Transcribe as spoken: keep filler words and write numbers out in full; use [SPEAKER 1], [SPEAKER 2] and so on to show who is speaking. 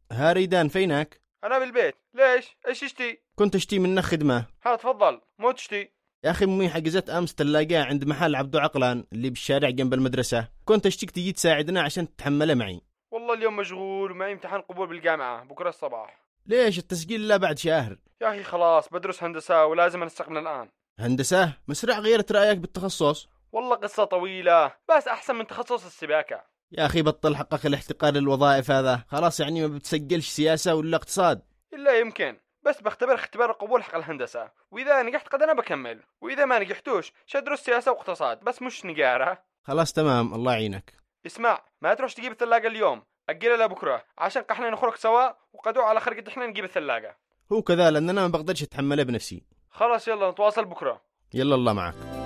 [SPEAKER 1] ها ريدان فينك؟
[SPEAKER 2] أنا بالبيت. ليش؟ إيش تشتي؟
[SPEAKER 1] كنت اشتي منك خدمة.
[SPEAKER 2] ها تفضل، مو تشتي؟
[SPEAKER 1] يا أخي أمي حجزت أمس تلاقاه عند محل عبدو عقلان اللي بالشارع جنب المدرسة، كنت اشتيك تجي تساعدنا عشان تتحمله معي.
[SPEAKER 2] والله اليوم مشغول ومعي امتحان قبول بالجامعة بكرة الصباح.
[SPEAKER 1] ليش التسجيل لا بعد شهر؟
[SPEAKER 2] يا أخي خلاص بدرس هندسة ولازم أنسق من الآن.
[SPEAKER 1] هندسة؟ مسرع غيرت رأيك بالتخصص؟
[SPEAKER 2] والله قصة طويلة بس أحسن من تخصص السباكة.
[SPEAKER 1] يا أخي بطل حقك الاحتقار للوظائف هذا، خلاص يعني ما بتسجلش سياسة ولا اقتصاد؟
[SPEAKER 2] إلا يمكن، بس بختبر اختبار القبول حق الهندسة، وإذا نجحت قد أنا بكمل، وإذا ما نجحتوش شدرس سياسة واقتصاد بس مش نجارة.
[SPEAKER 1] خلاص تمام، الله يعينك.
[SPEAKER 2] اسمع، ما تروح تجيب الثلاجة اليوم، أجلها لبكرة عشان احنا نخرج سوا وقدوا على خرقة احنا نجيب الثلاجة.
[SPEAKER 1] هو كذا لأن أنا ما بقدرش أتحمله بنفسي.
[SPEAKER 2] خلاص يلا نتواصل بكرة.
[SPEAKER 1] يلا الله معك.